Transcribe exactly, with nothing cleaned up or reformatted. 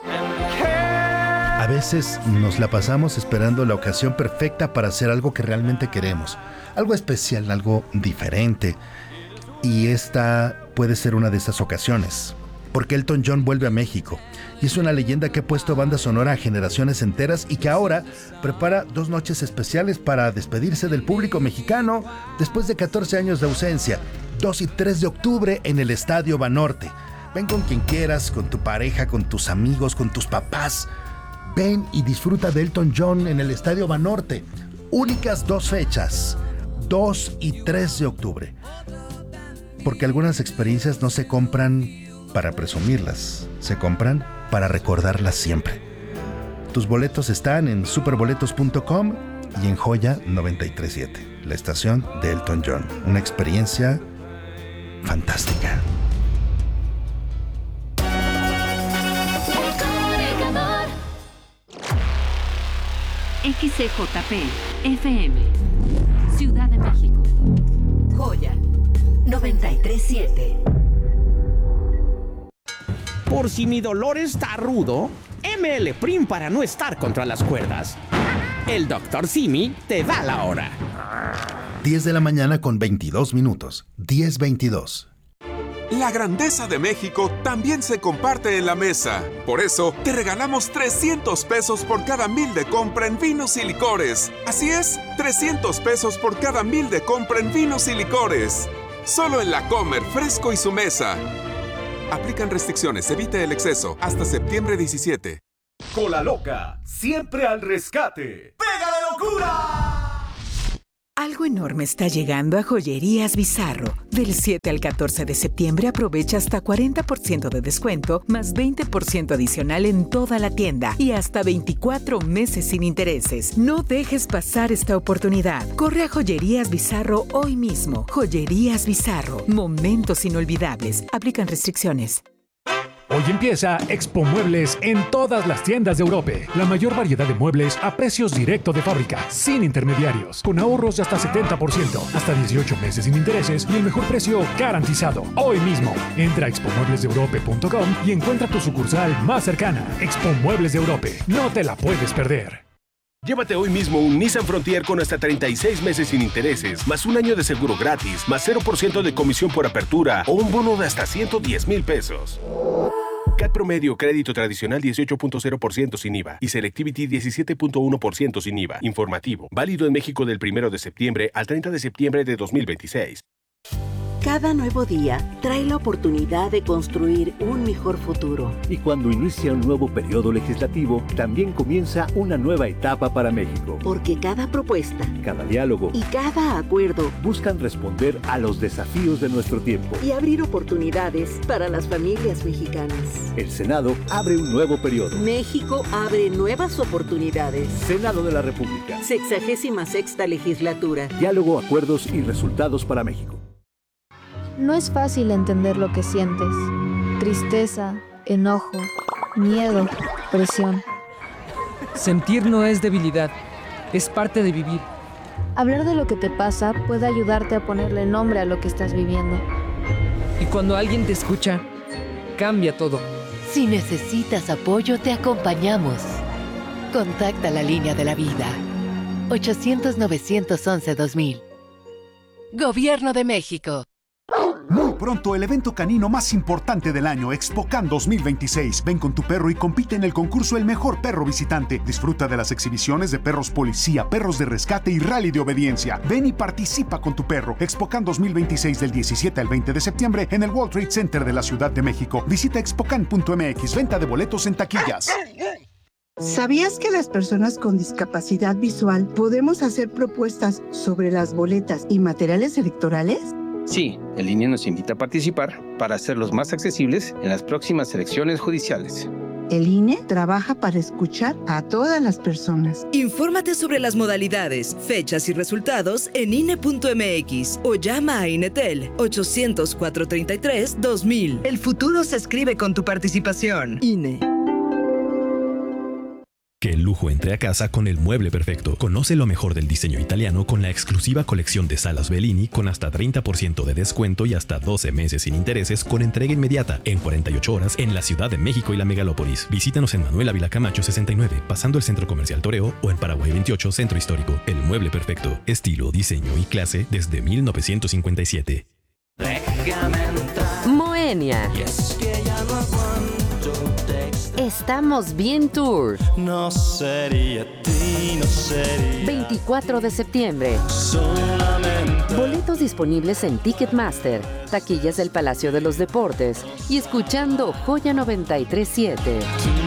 A veces nos la pasamos esperando la ocasión perfecta para hacer algo que realmente queremos, algo especial, algo diferente. Y esta puede ser una de esas ocasiones, porque Elton John vuelve a México y es una leyenda que ha puesto banda sonora a generaciones enteras y que ahora prepara dos noches especiales para despedirse del público mexicano después de catorce años de ausencia, dos y tres de octubre en el Estadio Banorte. Ven con quien quieras, con tu pareja, con tus amigos, con tus papás. Ven y disfruta de Elton John en el Estadio Banorte. Únicas dos fechas, dos y tres de octubre. Porque algunas experiencias no se compran para presumirlas, se compran para recordarlas siempre. Tus boletos están en superboletos punto com y en Joya noventa y tres punto siete, la estación de Elton John. Una experiencia fantástica. X C J P F M Ciudad de México. Joya noventa y tres punto siete. Por si mi dolor está rudo, M L Prim para no estar contra las cuerdas. El doctor Simi te da la hora. diez de la mañana con veintidós minutos. diez veintidós. La grandeza de México también se comparte en la mesa. Por eso, te regalamos trescientos pesos por cada mil de compra en vinos y licores. Así es, trescientos pesos por cada mil de compra en vinos y licores. Solo en La Comer, Fresco y Su Mesa. Aplican restricciones, evite el exceso. Hasta septiembre diecisiete. Cola Loca, siempre al rescate. ¡Pega la locura! Algo enorme está llegando a Joyerías Bizarro. Del siete al catorce de septiembre aprovecha hasta cuarenta por ciento de descuento, más veinte por ciento adicional en toda la tienda y hasta veinticuatro meses sin intereses. No dejes pasar esta oportunidad. Corre a Joyerías Bizarro hoy mismo. Joyerías Bizarro. Momentos inolvidables. Aplican restricciones. Hoy empieza Expo Muebles en todas las tiendas de Europe. La mayor variedad de muebles a precios directo de fábrica, sin intermediarios, con ahorros de hasta setenta por ciento, hasta dieciocho meses sin intereses y el mejor precio garantizado. Hoy mismo, entra a expo muebles de europe punto com y encuentra tu sucursal más cercana. Expo Muebles de Europe. No te la puedes perder. Llévate hoy mismo un Nissan Frontier con hasta treinta y seis meses sin intereses, más un año de seguro gratis, más cero por ciento de comisión por apertura o un bono de hasta ciento diez mil pesos. C A T promedio, crédito tradicional dieciocho punto cero por ciento sin I V A y Selectivity diecisiete punto uno por ciento sin I V A. Informativo, válido en México del primero de septiembre al treinta de septiembre de dos mil veintiséis. Cada nuevo día trae la oportunidad de construir un mejor futuro. Y cuando inicia un nuevo periodo legislativo, también comienza una nueva etapa para México. Porque cada propuesta, cada diálogo y cada acuerdo buscan responder a los desafíos de nuestro tiempo y abrir oportunidades para las familias mexicanas. El Senado abre un nuevo periodo. México abre nuevas oportunidades. Senado de la República. Sexagésima sexta legislatura. Diálogo, acuerdos y resultados para México. No es fácil entender lo que sientes. Tristeza, enojo, miedo, presión. Sentir no es debilidad, es parte de vivir. Hablar de lo que te pasa puede ayudarte a ponerle nombre a lo que estás viviendo. Y cuando alguien te escucha, cambia todo. Si necesitas apoyo, te acompañamos. Contacta la línea de la vida. ochocientos, novecientos once, dos mil. Gobierno de México. Muy pronto el evento canino más importante del año, ExpoCan dos mil veintiséis. Ven con tu perro y compite en el concurso El Mejor Perro Visitante. Disfruta de las exhibiciones de perros policía, perros de rescate y rally de obediencia. Ven y participa con tu perro. ExpoCan dos mil veintiséis del diecisiete al veinte de septiembre en el World Trade Center de la Ciudad de México. Visita expocan punto m x. Venta de boletos en taquillas. ¿Sabías que las personas con discapacidad visual podemos hacer propuestas sobre las boletas y materiales electorales? Sí, el I N E nos invita a participar para hacerlos más accesibles en las próximas elecciones judiciales. El I N E trabaja para escuchar a todas las personas. Infórmate sobre las modalidades, fechas y resultados en I N E punto m x o llama a Inetel ochocientos, cuatrocientos treinta y tres, dos mil. El futuro se escribe con tu participación. I N E. Que el lujo entre a casa con el mueble perfecto. Conoce lo mejor del diseño italiano con la exclusiva colección de salas Bellini con hasta treinta por ciento de descuento y hasta doce meses sin intereses con entrega inmediata en cuarenta y ocho horas en la Ciudad de México y la Megalópolis. Visítanos en Manuel Ávila Camacho sesenta y nueve, pasando el Centro Comercial Toreo, o en Paraguay veintiocho, Centro Histórico. El mueble perfecto. Estilo, diseño y clase desde mil novecientos cincuenta y siete. Moenia. Estamos Bien Tour. No sería ti, no sería veinticuatro de septiembre. solamente. Boletos disponibles en Ticketmaster, taquillas del Palacio de los Deportes y escuchando Joya noventa y tres punto siete.